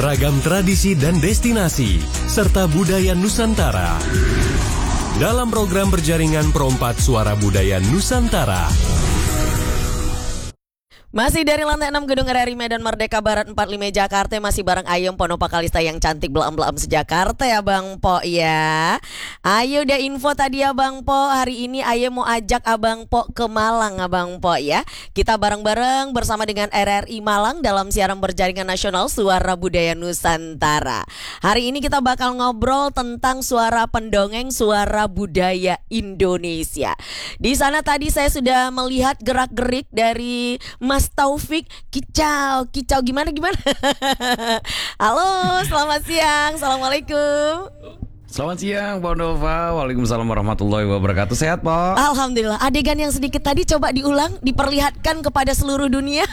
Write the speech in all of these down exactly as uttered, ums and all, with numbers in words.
ragam tradisi dan destinasi, serta budaya Nusantara. Dalam program berjaringan Perompat Suara Budaya Nusantara. Masih dari lantai enam Gedung R R I Medan Merdeka Barat empat puluh lima Jakarta, masih bareng Ayem Ponopa Kalista yang cantik belam-belam sejakarta ya Bang Po ya. Ayo udah info tadi ya Bang Po, hari ini Ayem mau ajak Abang Po ke Malang Abang Po ya. Kita bareng-bareng bersama dengan R R I Malang dalam siaran berjaringan nasional Suara Budaya Nusantara. Hari ini kita bakal ngobrol tentang suara pendongeng, suara budaya Indonesia. Di sana tadi saya sudah melihat gerak-gerik dari Mas Taufik, kicau, kicau gimana gimana? Halo, selamat siang, assalamualaikum. Selamat siang, Pak Nova. Waalaikumsalam warahmatullahi wabarakatuh. Sehat, Pak? Alhamdulillah. Adegan yang sedikit tadi coba diulang, diperlihatkan kepada seluruh dunia.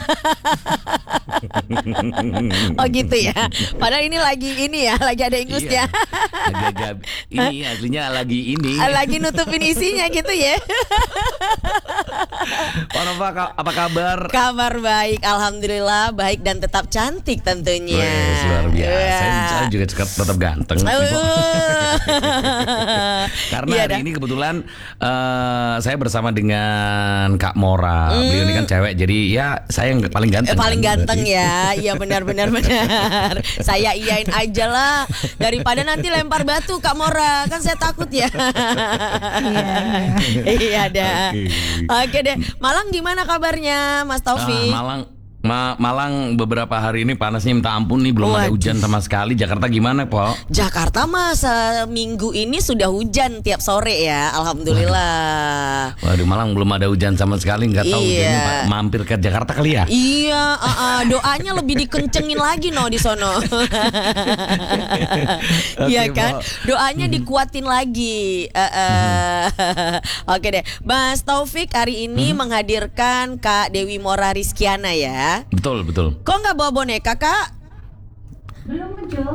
Oh gitu ya. Padahal ini lagi ini ya, lagi ada ingusnya. Iya. Lagi agak ini aslinya lagi ini. Lagi nutupin isinya gitu ya. Pak Nova, apa kabar? Kabar baik, alhamdulillah, baik dan tetap cantik tentunya. Wes, luar biasa. Saya juga tetap ganteng. Karena iya, hari dah. ini kebetulan uh, saya bersama dengan Kak Mora. Mm. Beliau ini kan cewek, jadi ya saya yang paling ganteng. Eh, paling kan, ganteng berarti. ya. Iya benar-benar benar. Saya iyain aja lah daripada nanti lempar batu Kak Mora, kan saya takut ya. Iya dah. Oke deh. Malang gimana kabarnya Mas Taufik? Ah, Malang Ma- Malang beberapa hari ini panasnya minta ampun nih, belum Waduh. ada hujan sama sekali. Jakarta gimana, Pak? Jakarta mah seminggu ini sudah hujan tiap sore ya, alhamdulillah. Waduh, Malang belum ada hujan sama sekali, nggak tahu Iya. hujannya Pak, mampir ke Jakarta kali ya? Iya, uh, uh, doanya lebih dikencengin lagi no di sono. Iya Oke, kan? Pak. Doanya dikuatin lagi. Uh, uh. Oke deh, Mas Taufik hari ini menghadirkan Kak Dewi Mora Rizkiana ya. Betul, betul. Kok nggak bawa boneka Kak? Belum muncul.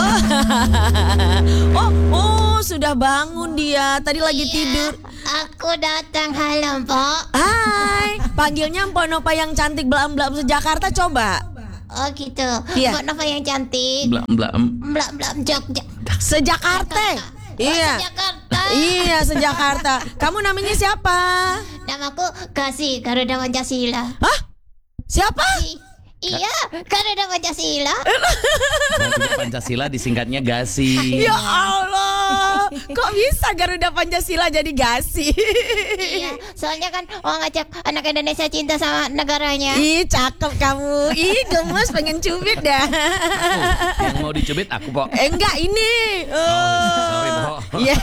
Oh, oh sudah bangun dia. Tadi lagi tidur. Aku datang, halo Pak. Hai, panggilnya Mpok Nova yang cantik belam-belam sejakarta coba. Oh gitu. Iya. Mbak Nova yang cantik. Blam blam. Mbak Mbak Jogja. Sejakarta. Iya. Jakarta. Iya, sejakarta. Kamu namanya siapa? Namaku Kasih Garuda Pancasila. Hah? Siapa? I- Iya, Garuda Pancasila. Garuda Pancasila disingkatnya GASI. Ya Allah, kok bisa Garuda Pancasila jadi Gasi? Iya, soalnya kan mau ngajak anak Indonesia cinta sama negaranya. Ih, cakep kamu. Ih, gemes pengen cubit dah. Yang mau dicubit aku, Pak. Eh, enggak ini. Oh, sorry, Pak. Iya.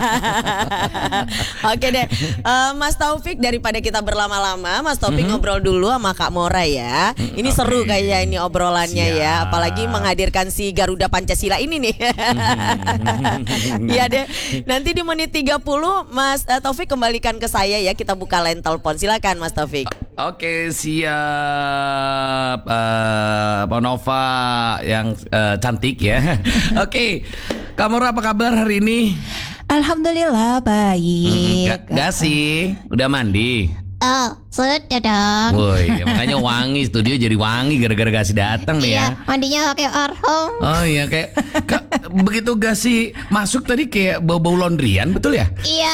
Oke deh, Eh, Mas Taufik, daripada kita berlama-lama, Mas Taufik ngobrol dulu sama Kak Mora ya. Ini seru kayaknya ini obrolannya ya, Siap. apalagi menghadirkan si Garuda Pancasila ini nih. Iya deh. Nanti di menit tiga puluh Mas eh, Taufik kembalikan ke saya ya, kita buka line telepon. Silakan Mas Taufik. Oke, siap. Uh, Pak Nova yang uh, cantik ya. Oke, Kak Mora apa kabar hari ini? Alhamdulillah baik. Gak, gak sih, udah mandi. Oh, sudah dong. Woi, makanya wangi, studio jadi wangi gara-gara Gasi datang nih ya. Iya, mandinya pakai parfum. Oh iya, kayak Kak, begitu Gasi masuk tadi kayak bau-bau laundryan, betul ya? Iya.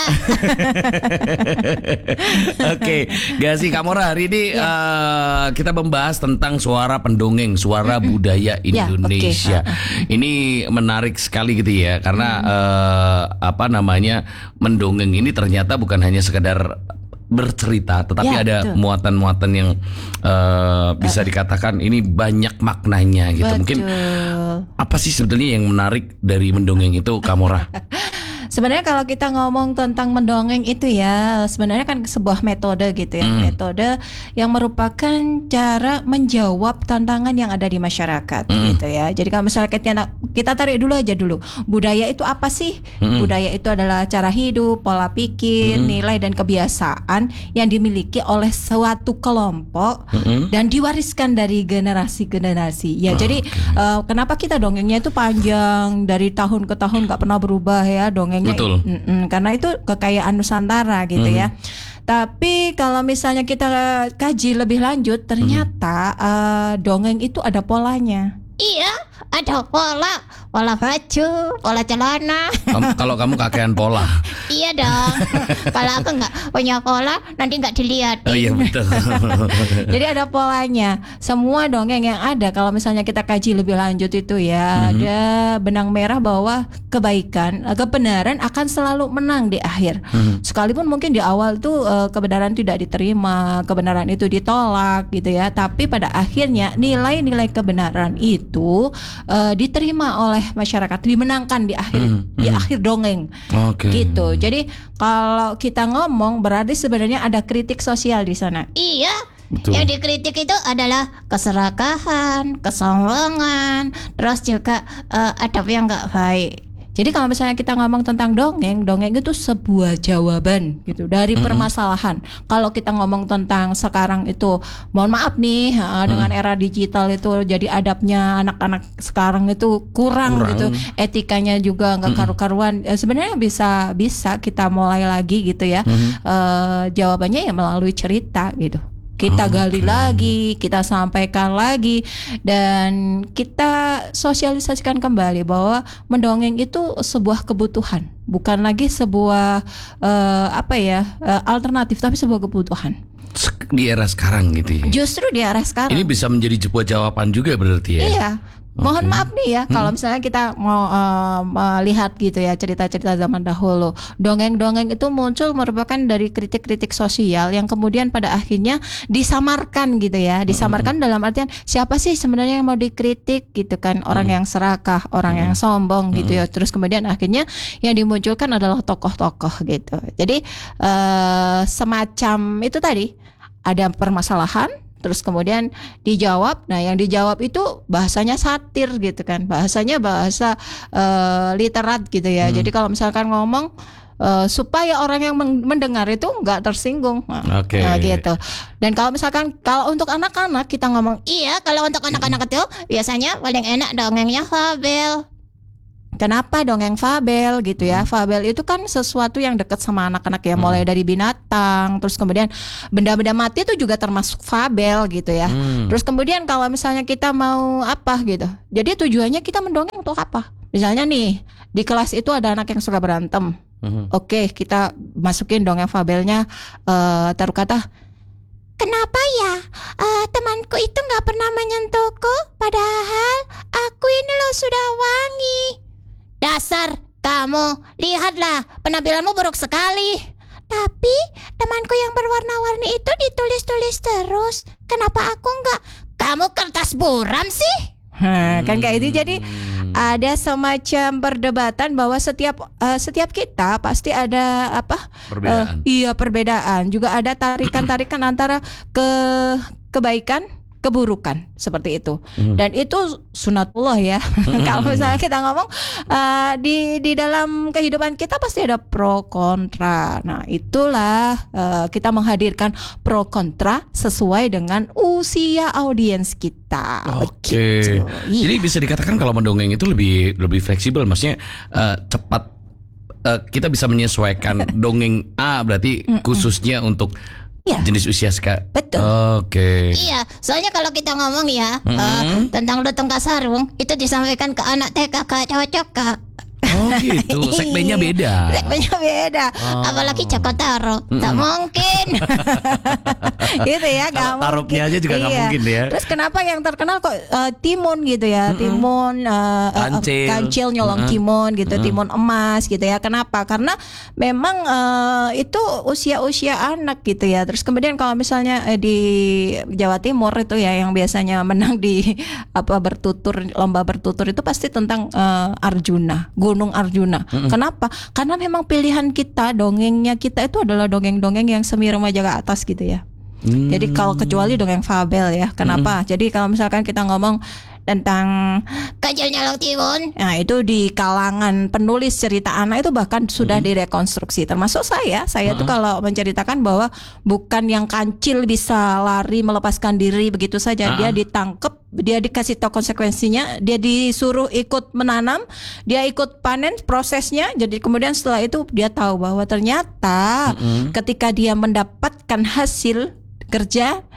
Oke, Gasi, Kak Mora, hari ini eh, kita membahas tentang suara pendongeng, suara budaya Ya, Indonesia. Ini menarik sekali gitu ya, karena eh, apa namanya, mendongeng ini ternyata bukan hanya sekedar bercerita, tetapi Ya, ada betul. muatan-muatan yang eh, bisa dikatakan ini banyak maknanya gitu. Mungkin Betul. apa sih sebetulnya yang menarik dari mendongeng itu, Kak Mora? Sebenarnya kalau kita ngomong tentang mendongeng itu ya, sebenarnya kan sebuah metode gitu ya, Hmm. metode yang merupakan cara menjawab tantangan yang ada di masyarakat Hmm. gitu ya. Jadi kalau misalnya kita, kita tarik dulu aja dulu, budaya itu apa sih? Hmm. Budaya itu adalah cara hidup, pola pikir, Hmm. nilai dan kebiasaan yang dimiliki oleh suatu kelompok Hmm. dan diwariskan dari generasi ke generasi. Ya, jadi eh, kenapa kita dongengnya itu panjang dari tahun ke tahun nggak pernah berubah ya dongengnya. Betul. Mm-mm, karena itu kekayaan Nusantara gitu Mhm. ya. Tapi kalau misalnya kita kaji lebih lanjut, ternyata eh, dongeng itu ada polanya. Iya, Ada pola, pola baju, pola celana. Kamu- kalau kamu kakean pola. Iya dong. Kalau aku nggak punya pola, nanti nggak dilihat. Oh iya betul. Jadi ada polanya. Semua dongeng yang ada kalau misalnya kita kaji lebih lanjut itu ya, ada benang merah bahwa kebaikan, eh, kebenaran akan selalu menang di akhir. Sekalipun mungkin di awal tuh eh, kebenaran tidak diterima, kebenaran itu ditolak gitu ya, tapi pada akhirnya nilai-nilai kebenaran itu eh, diterima oleh masyarakat, dimenangkan di akhir di akhir dongeng. Oke. Gitu. Jadi kalau kita ngomong berarti sebenarnya ada kritik sosial di sana. Iya. Betul. Yang dikritik itu adalah keserakahan, kesombongan, terus juga eh, adab yang nggak baik. Jadi kalau misalnya kita ngomong tentang dongeng, dongeng itu sebuah jawaban gitu dari permasalahan. Kalau kita ngomong tentang sekarang itu, mohon maaf nih, uh, dengan era digital itu jadi adabnya anak-anak sekarang itu kurang, Kurang. gitu, etikanya juga nggak karu-karuan. Eh, sebenarnya bisa bisa kita mulai lagi gitu ya. Eh, jawabannya ya melalui cerita gitu. Kita gali lagi, kita sampaikan lagi, dan kita sosialisasikan kembali bahwa mendongeng itu sebuah kebutuhan, bukan lagi sebuah eh, apa ya eh, alternatif, tapi sebuah kebutuhan. Sek- Di era sekarang gitu ya. Justru di arah sekarang. Ini bisa menjadi sebuah jawaban juga berarti ya. Iya. Mohon Oke. maaf nih ya, kalau misalnya kita mau eh, melihat gitu ya cerita-cerita zaman dahulu, dongeng-dongeng itu muncul merupakan dari kritik-kritik sosial yang kemudian pada akhirnya disamarkan gitu ya, disamarkan dalam artian siapa sih sebenarnya yang mau dikritik gitu kan, orang yang serakah, orang yang sombong gitu ya, terus kemudian akhirnya yang dimunculkan adalah tokoh-tokoh gitu. Jadi eh, semacam itu tadi, ada permasalahan, terus kemudian dijawab. Nah, yang dijawab itu bahasanya satir gitu kan, bahasanya bahasa eh, literat gitu ya. Jadi kalau misalkan ngomong eh, supaya orang yang meng- mendengar itu nggak tersinggung. Nah, Oke. nah, gitu. Dan kalau misalkan kalau untuk anak-anak kita ngomong, Iya, kalau untuk anak-anak itu biasanya paling enak dongengnya fabel. kenapa dongeng fabel gitu ya? Fabel itu kan sesuatu yang dekat sama anak-anak ya, mulai dari binatang, terus kemudian benda-benda mati itu juga termasuk fabel gitu ya. Hmm. Terus kemudian kalau misalnya kita mau apa gitu, jadi tujuannya kita mendongeng untuk apa? Misalnya nih di kelas itu ada anak yang suka berantem, Mhm. oke kita masukin dongeng fabelnya, eh, taruh kata, Kenapa ya eh, temanku itu nggak pernah menyentuhku, padahal aku ini loh sudah wangi. Dasar kamu, lihatlah penampilanmu buruk sekali. Tapi temanku yang berwarna-warni itu ditulis-tulis terus. Kenapa aku nggak? Kamu kertas buram sih? Nah, kan kayak itu. Jadi ada semacam perdebatan bahwa setiap eh, setiap kita pasti ada apa? Perbedaan. Eh, iya, perbedaan. Juga ada tarikan-tarikan antara ke kebaikan, keburukan, seperti itu. Dan itu sunatullah ya. Kalau misalnya kita ngomong eh, di di dalam kehidupan kita pasti ada pro kontra. Nah, itulah eh, kita menghadirkan pro kontra sesuai dengan usia audiens kita. Oke. Begitu. Iya. Jadi bisa dikatakan kalau mendongeng itu lebih lebih fleksibel, maksudnya eh, cepat, eh, kita bisa menyesuaikan dongeng A berarti khususnya untuk Iya. jenis usia sekarang. Betul. Oke. Iya, soalnya kalau kita ngomong ya eh, tentang lutung kasarung itu disampaikan ke anak T K gak cocok kak. Oh gitu. Segmennya beda. Segmennya beda. Apalagi Joko Taro, tak mungkin. Gitu ya, nggak Kalau tarupnya mungkin. aja juga nggak Iya. mungkin ya. Terus kenapa yang terkenal kok eh, timun gitu ya, timun, eh, eh, Kancil. kancil nyolong timun gitu, timun emas gitu ya. Kenapa? Karena memang eh, itu usia-usia anak gitu ya. Terus kemudian kalau misalnya eh, di Jawa Timur itu ya yang biasanya menang di apa bertutur, lomba bertutur itu pasti tentang eh, Arjuna, Gunung Arjuna. Kenapa? Karena memang pilihan kita, dongengnya kita itu adalah dongeng-dongeng yang semi remaja ke atas gitu ya. Jadi kalau kecuali dongeng fabel ya. Kenapa? Jadi kalau misalkan kita ngomong tentang Kancil nyolong timun. nah itu di kalangan penulis cerita anak itu bahkan sudah direkonstruksi, termasuk saya. Saya tuh kalau menceritakan bahwa bukan yang kancil bisa lari melepaskan diri begitu saja. Dia ditangkap, dia dikasih tahu konsekuensinya, dia disuruh ikut menanam, dia ikut panen prosesnya. Jadi kemudian setelah itu dia tahu bahwa ternyata ketika dia mendapatkan hasil kerja,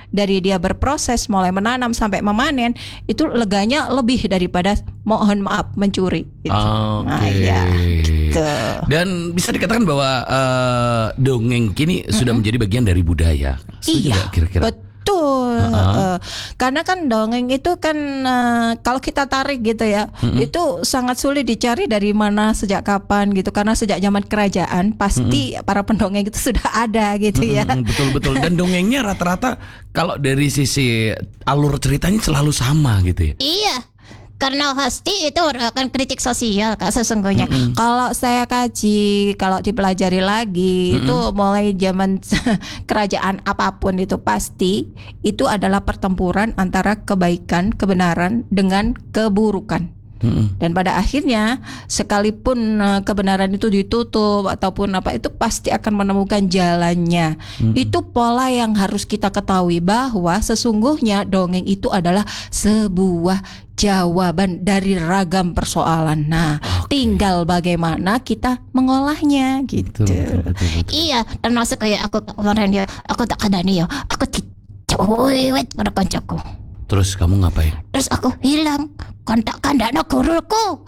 dari dia berproses mulai menanam sampai memanen itu leganya lebih daripada mohon maaf mencuri gitu. Oke. Nah, ya, gitu. Dan bisa dikatakan bahwa uh, dongeng kini mm-hmm. sudah menjadi bagian dari budaya. Setuju iya, gak kira-kira? betul. Uh-huh. Uh, karena kan dongeng itu kan uh, kalau kita tarik gitu ya, mm-hmm. itu sangat sulit dicari dari mana sejak kapan gitu. Karena sejak zaman kerajaan pasti mm-hmm. para pendongeng itu sudah ada gitu ya. Mm-hmm, betul-betul. Dan dongengnya rata-rata kalau dari sisi alur ceritanya selalu sama gitu ya. Iya. Karena pasti itu akan kritik sosial Kak sesungguhnya. Mm-hmm. Kalau saya kaji, kalau dipelajari lagi mm-hmm. itu mulai zaman kerajaan apapun itu pasti itu adalah pertempuran antara kebaikan, kebenaran dengan keburukan. Mm-hmm. Dan pada akhirnya sekalipun uh, kebenaran itu ditutup ataupun apa itu pasti akan menemukan jalannya. Mm-hmm. Itu pola yang harus kita ketahui bahwa sesungguhnya dongeng itu adalah sebuah jawaban dari ragam persoalan. Nah, okay. tinggal bagaimana kita mengolahnya gitu. Betul, betul, betul, betul. Iya, termasuk kayak aku kemarin ya, aku tak kadani ya, aku dicuwet pada kancaku. Terus kamu ngapain? Terus aku hilang kontak kandana guruku.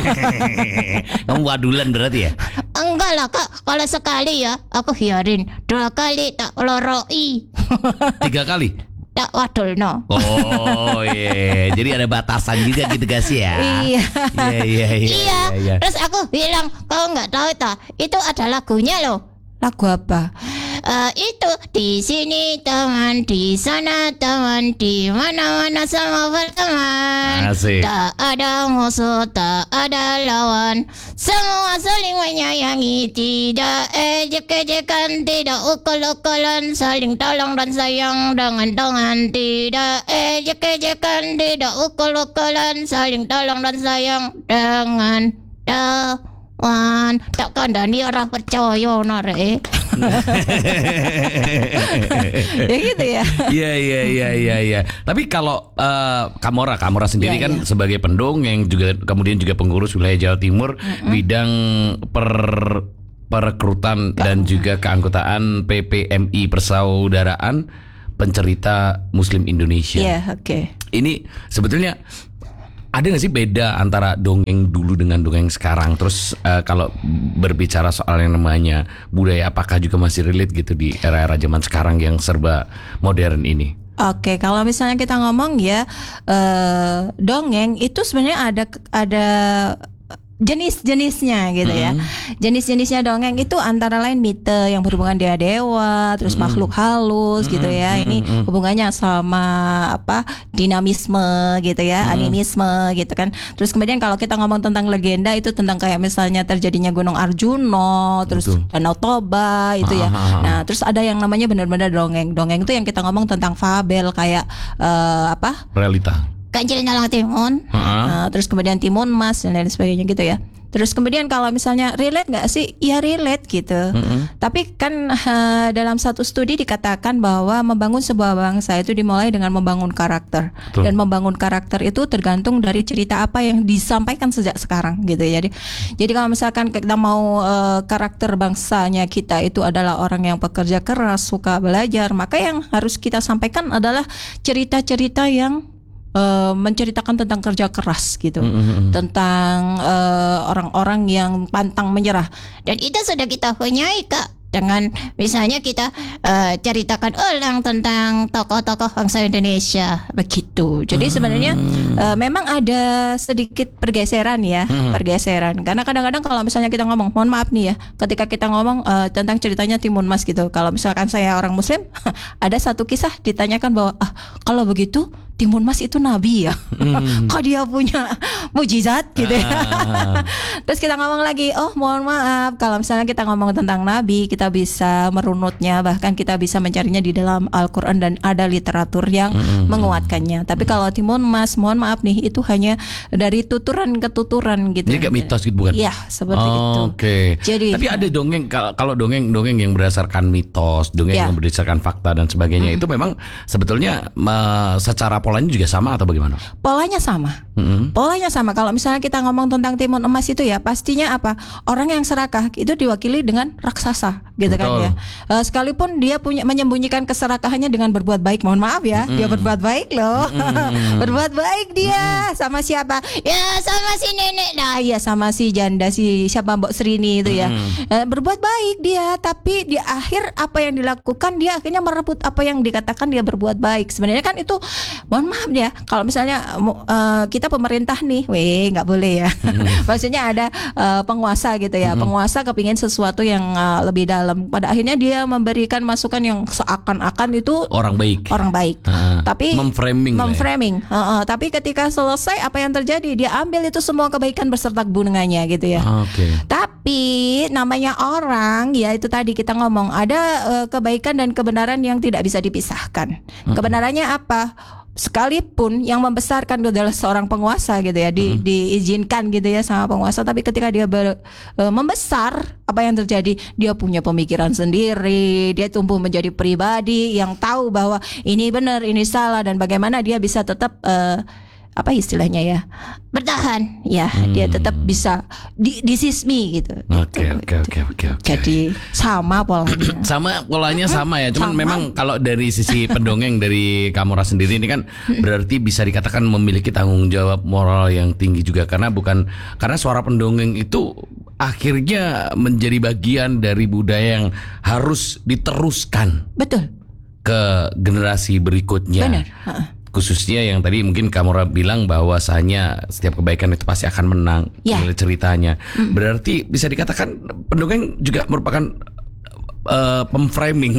Kamu wadulan berarti ya? Enggak lah Kak, kalau sekali ya aku biarin, dua kali tak loroi. Tiga kali? Tak wadul no. Oh iya, yeah. Jadi ada batasan juga gitu guys ya. Iya. Iya iya iya. Iya. Terus aku bilang, kau nggak tahu tak? Itu ada lagunya loh. Lagu apa? Uh, itu di sini teman, di sana teman, di mana-mana sama berteman. Asik. Tak ada musuh, tak ada lawan, semua saling menyayangi, tidak ejek-ejekan, tidak ukul-ukulan, saling tolong dan sayang dengan tangan, tidak ejek-ejekan, tidak ukul-ukulan, saling tolong dan sayang dengan tangan. Tak kandani orang percaya nare. Ya gitu ya. Iya iya iya iya iya. Tapi kalau uh, Kamora Kamora sendiri ya, kan ya. sebagai pendongeng juga kemudian juga pengurus wilayah Jawa Timur mm-hmm. bidang per perekrutan dan juga keanggotaan P P M I Persaudaraan Pencerita Muslim Indonesia. Iya, oke. Okay. Ini sebetulnya ada nggak sih beda antara dongeng dulu dengan dongeng sekarang? Terus uh, kalau berbicara soal yang namanya budaya, apakah juga masih relate gitu di era-era zaman sekarang yang serba modern ini? Oke, kalau misalnya kita ngomong ya uh, dongeng itu sebenarnya ada ada jenis-jenisnya gitu ya. Mm. Jenis-jenisnya dongeng itu antara lain mite yang berhubungan dengan dewa, terus mm. makhluk halus mm. gitu ya. Ini mm. hubungannya sama apa? Dinamisme gitu ya, mm. animisme gitu kan. Terus kemudian kalau kita ngomong tentang legenda itu tentang kayak misalnya terjadinya Gunung Arjuno, terus Betul. Danau Toba itu ya. Ah. Nah, terus ada yang namanya benar-benar dongeng. Dongeng itu yang kita ngomong tentang fabel kayak uh, apa? Realita. Kancil Nalang Timun, uh-huh. uh, terus kemudian Timun Mas dan lain sebagainya gitu ya. Terus kemudian kalau misalnya relate nggak sih? Ya relate gitu. Uh-huh. Tapi kan uh, dalam satu studi dikatakan bahwa membangun sebuah bangsa itu dimulai dengan membangun karakter. Betul. Dan membangun karakter itu tergantung dari cerita apa yang disampaikan sejak sekarang gitu ya. Jadi, jadi kalau misalkan kita mau uh, karakter bangsanya kita itu adalah orang yang pekerja keras, suka belajar, maka yang harus kita sampaikan adalah cerita-cerita yang Uh, menceritakan tentang kerja keras gitu, mm-hmm. tentang uh, orang-orang yang pantang menyerah. Dan itu sudah kita punyai Kak, dengan misalnya kita uh, ceritakan ulang tentang tokoh-tokoh bangsa Indonesia begitu. Jadi mm-hmm. sebenarnya uh, memang ada sedikit pergeseran ya, mm-hmm. pergeseran. Karena kadang-kadang kalau misalnya kita ngomong, mohon maaf nih ya, ketika kita ngomong uh, tentang ceritanya Timun Mas gitu, kalau misalkan saya orang Muslim, ada satu kisah ditanyakan bahwa ah kalau begitu Timun Mas itu nabi ya, mm. kok dia punya mujizat gitu ya. Ah. Terus kita ngomong lagi, oh mohon maaf, kalau misalnya kita ngomong tentang nabi, kita bisa merunutnya, bahkan kita bisa mencarinya di dalam Al-Quran dan ada literatur yang mm. menguatkannya. Tapi kalau Timun Mas, mohon maaf nih, itu hanya dari tuturan ke tuturan gitu. Jadi kayak mitos gitu bukan? Iya, seperti oh, itu. Oke. Okay. Jadi, tapi ada dongeng kalau dongeng-dongeng yang berdasarkan mitos, dongeng ya. yang berdasarkan fakta dan sebagainya, mm. itu memang sebetulnya uh, secara polanya juga sama atau bagaimana? Polanya sama. Mm-hmm. Polanya sama. Kalau misalnya kita ngomong tentang timun emas itu ya, pastinya apa? Orang yang serakah itu diwakili dengan raksasa, gitu kan Betul. ya. Uh, sekalipun dia punya menyembunyikan keserakahannya dengan berbuat baik. Mohon maaf ya, mm-hmm. dia berbuat baik loh. Mm-hmm. berbuat baik dia mm-hmm. sama siapa? Ya sama si nenek. Nah, ya sama si janda si siapa Mbok Srini itu ya. Mm-hmm. Uh, berbuat baik dia, tapi di akhir apa yang dilakukan dia akhirnya merebut apa yang dikatakan dia berbuat baik. Sebenarnya kan itu, mohon maaf ya, kalau misalnya uh, kita pemerintah nih, weh nggak boleh ya. Mm-hmm. Maksudnya ada uh, penguasa gitu ya, mm-hmm. penguasa kepingin sesuatu yang uh, lebih dalam. Pada akhirnya dia memberikan masukan yang seakan-akan itu orang baik, orang baik. Uh, tapi memframing, memframing. Ya. Uh, uh, tapi ketika selesai apa yang terjadi, dia ambil itu semua kebaikan beserta bununganya gitu ya. Oke. Okay. Tapi namanya orang, ya itu tadi kita ngomong ada uh, kebaikan dan kebenaran yang tidak bisa dipisahkan. Mm-hmm. Kebenarannya apa? Sekalipun yang membesarkan itu adalah seorang penguasa gitu ya, di, mm-hmm. diizinkan gitu ya sama penguasa, tapi ketika dia ber, uh, membesar, apa yang terjadi? Dia punya pemikiran sendiri, dia tumbuh menjadi pribadi yang tahu bahwa ini benar, ini salah, dan bagaimana dia bisa tetap uh, apa istilahnya ya, bertahan ya, hmm. dia tetap bisa di this is me gitu. Oke oke oke oke. Jadi sama polanya. sama polanya sama ya. Cuman sama. Memang kalau dari sisi pendongeng dari Kamora sendiri ini kan berarti bisa dikatakan memiliki tanggung jawab moral yang tinggi juga, karena bukan karena suara pendongeng itu akhirnya menjadi bagian dari budaya yang harus diteruskan. Betul. Ke generasi berikutnya. Benar. Ha-ha. Khususnya yang tadi mungkin Kamora bilang bahwasanya setiap kebaikan itu pasti akan menang, ya. Ceritanya. Mm. Berarti bisa dikatakan pendongeng juga merupakan uh, pemframing.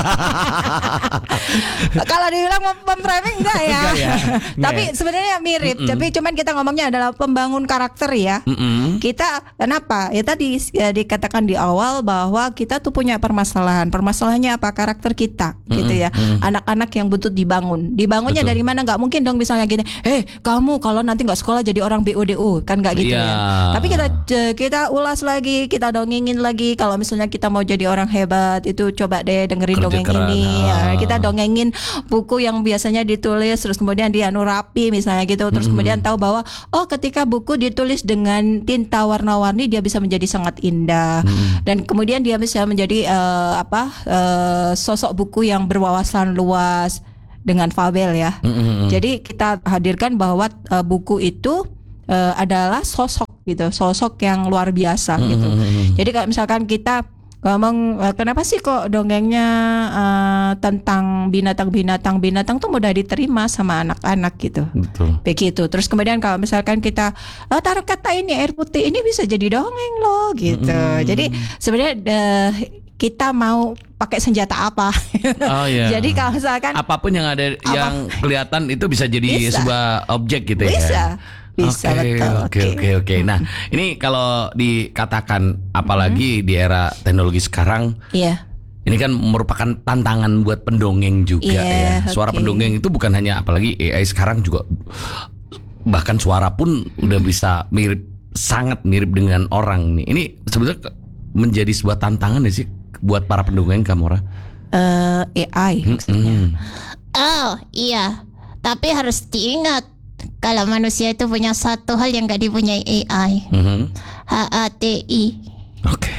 Kalau dibilang pemframing enggak ya. Enggak ya. Tapi Enggak. sebenarnya mirip. Mm-mm. Tapi cuman kita ngomongnya adalah pembangun karakter ya. Mm-mm. Kita kenapa? Ya tadi ya, dikatakan di awal bahwa kita tuh punya permasalahan. Permasalahannya apa? Karakter kita, mm-mm. gitu ya. Mm-mm. Anak-anak yang butuh dibangun. Dibangunnya Betul. Dari mana? Nggak mungkin dong misalnya gini. Eh, kamu kalau nanti nggak sekolah jadi orang B O D O, kan nggak gitu yeah. ya. Tapi kita kita ulas lagi, kita dongengin lagi. Kalau misalnya kita mau jadi orang hebat, itu coba deh dengerin Kerja dongeng keran. ini. Ya, Ah. kita dongengin buku yang biasanya ditulis, terus kemudian dianu rapi misalnya gitu. Terus mm-hmm. kemudian tahu bahwa oh ketika buku ditulis dengan tinta warna-warni dia bisa menjadi sangat indah. Mm-hmm. Dan kemudian dia bisa menjadi uh, apa uh, sosok buku yang berwawasan luas dengan fabel ya. Mm-hmm. Jadi kita hadirkan bahwa uh, buku itu uh, adalah sosok gitu, sosok yang luar biasa mm-hmm. gitu. Jadi kalau misalkan kita ngomong kenapa sih kok dongengnya uh, tentang binatang-binatang binatang tuh mudah diterima sama anak-anak gitu. Betul. Begitu. Terus kemudian kalau misalkan kita oh, taruh kata ini air putih ini bisa jadi dongeng loh gitu. Mm-hmm. Jadi sebenarnya uh, kita mau pakai senjata apa? Oh, yeah. Jadi kalau misalkan apapun yang ada apa? Yang kelihatan itu bisa jadi Bisa. sebuah objek gitu ya. Bisa. Bisa, Oke, betul. oke, oke, oke. Nah, ini kalau dikatakan apalagi di era teknologi sekarang, Iya. ini kan merupakan tantangan buat pendongeng juga Iya, ya. Suara oke. pendongeng itu bukan hanya apalagi A I sekarang juga, bahkan suara pun udah bisa mirip, sangat mirip dengan orang nih. Ini sebetulnya menjadi sebuah tantangan nggak sih buat para pendongeng, Kamora? Uh, A I maksudnya. Hmm. Oh iya, tapi harus diingat kalau manusia itu punya satu hal yang gak dipunyai A I, Mhm. H A T I. Oke.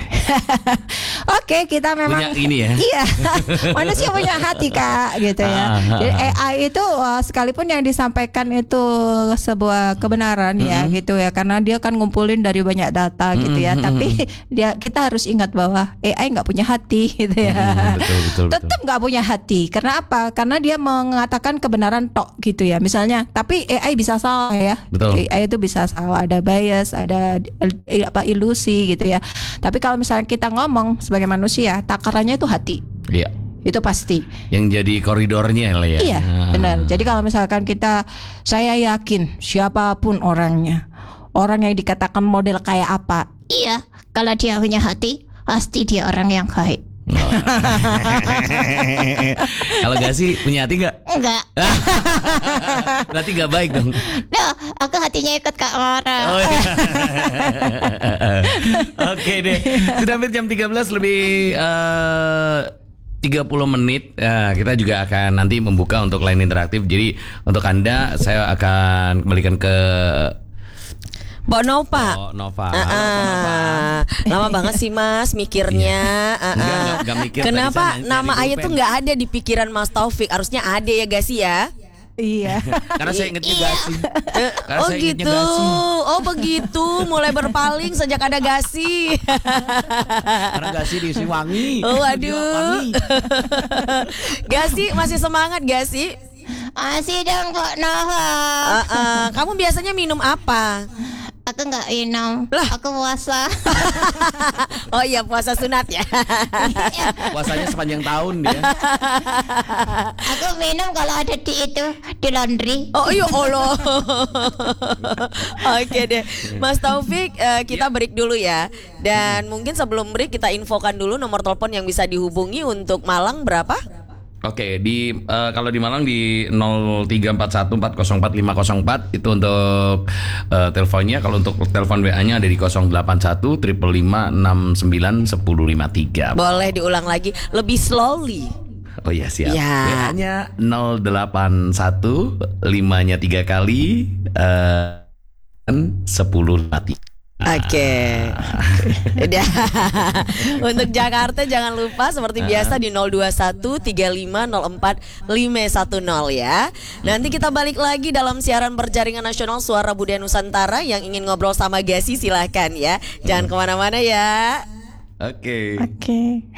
Oke, kita memang Punya ini ya. Iya, manusia punya hati kak, gitu ya. Ah, Jadi A I itu uh, sekalipun yang disampaikan itu sebuah kebenaran ya, Mm-hmm. gitu ya, karena dia kan ngumpulin dari banyak data gitu ya. Mm-hmm. Tapi dia kita harus ingat bahwa A I nggak punya hati, gitu ya. Hmm, betul, betul, betul. Tetap nggak punya hati. Karena apa? Karena dia mengatakan kebenaran tok, gitu ya. Misalnya, tapi A I bisa salah ya. Betul. A I itu bisa salah, ada bias, ada eh, apa ilusi, gitu ya. Tapi kalau misalnya kita ngomong sebagai manusia, takarannya itu hati. Iya. Itu pasti. Yang jadi koridornya lah ya. Iya, Ah. benar. Jadi kalau misalkan kita, saya yakin siapapun orangnya, orang yang dikatakan model kayak apa, Iya, kalau dia punya hati, pasti dia orang yang baik. Kalau gak sih punya hati gak? Enggak. Berarti gak baik dong. Nah, aku hatinya ikut Kak Mora. Oh, iya. Oke deh. Sudah hampir jam tiga belas lebih eh, tiga puluh menit uh, kita juga akan nanti membuka untuk line interaktif. Jadi untuk Anda saya akan kembalikan ke Mbak Nova. Oh, Nova. Uh, uh, lama banget sih Mas mikirnya. Uh, uh. Enggak, enggak, enggak mikir. Kenapa Tadi saya nama nyari Ayah pulpen. tuh nggak ada di pikiran Mas Taufik? Harusnya ada ya gak sih ya? Iya. Karena saya ingetnya Gasi. Karena Oh saya ingetnya gitu. Gasi. Oh begitu. Mulai berpaling sejak ada Gasi. Karena Gasi diisi wangi. Oh Dia waduh. wangi. Gasi masih semangat Gasi? Masih dong Kak Nova. Uh, uh, kamu biasanya minum apa? Aku nggak minum. Lah. Aku puasa. Oh iya puasa sunat ya. Puasanya sepanjang tahun dia. Aku minum kalau ada di itu di laundry. Oh iya Allah. Oke deh, Mas Taufik, eh, kita break dulu ya. Dan mungkin sebelum break kita infokan dulu nomor telepon yang bisa dihubungi untuk Malang berapa? Oke, di eh, kalau di Malang di nol tiga empat satu empat nol empat lima nol empat itu untuk eh, teleponnya. Kalau untuk telepon W A-nya ada di nol delapan satu lima lima enam sembilan satu nol lima tiga. Boleh diulang lagi, lebih slowly. Oh iya siap. Ya. W A-nya nol delapan satu lima-nya tiga kali eh sepuluh mati. Oke. Udah. Untuk Jakarta jangan lupa seperti biasa di nol dua satu tiga lima nol empat lima satu nol ya. Nanti kita balik lagi dalam siaran berjaringan nasional Suara Budaya Nusantara. Yang ingin ngobrol sama Gasi silahkan ya. Jangan kemana-mana ya. Oke. Oke.